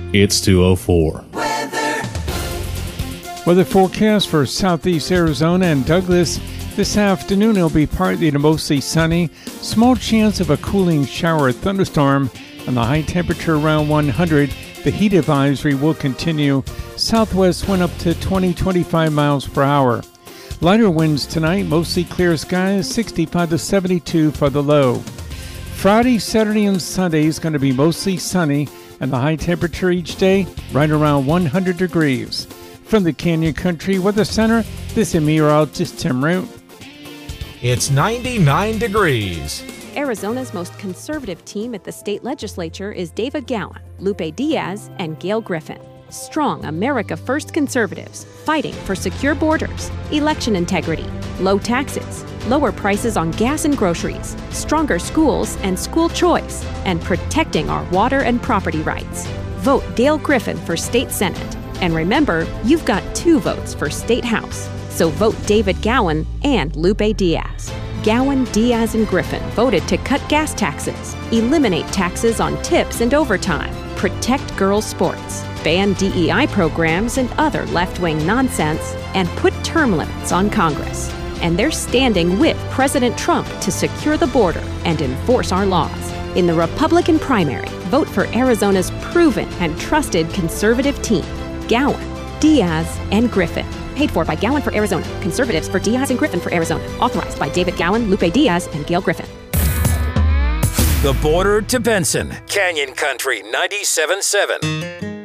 It's 2:04. Weather forecast for southeast Arizona and Douglas. This afternoon it'll be partly to mostly sunny. Small chance of a cooling shower or thunderstorm, and the high temperature around 100. The heat advisory will continue. Southwest wind up to 20-25 miles per hour. Lighter winds tonight, mostly clear skies, 65 to 72 for the low. Friday, Saturday, and Sunday is going to be mostly sunny, and the high temperature each day right around 100 degrees. From the Canyon Country Weather Center, this is meteorologist Tim Root. It's 99 degrees. Arizona's most conservative team at the state legislature is David Gowan, Lupe Diaz, and Gail Griffin. Strong America First conservatives fighting for secure borders, election integrity, low taxes, lower prices on gas and groceries, stronger schools and school choice, and protecting our water and property rights. Vote Gail Griffin for state senate. And remember, you've got 2 votes for State House. So vote David Gowan and Lupe Diaz. Gowan, Diaz, and Griffin voted to cut gas taxes, eliminate taxes on tips and overtime, protect girls' sports, ban DEI programs and other left-wing nonsense, and put term limits on Congress. And they're standing with President Trump to secure the border and enforce our laws. In the Republican primary, vote for Arizona's proven and trusted conservative team. Gowan, Diaz, and Griffin. Paid for by Gowan for Arizona. Conservatives for Diaz and Griffin for Arizona. Authorized by David Gowan, Lupe Diaz, and Gail Griffin. The border to Benson. Canyon Country 97.7.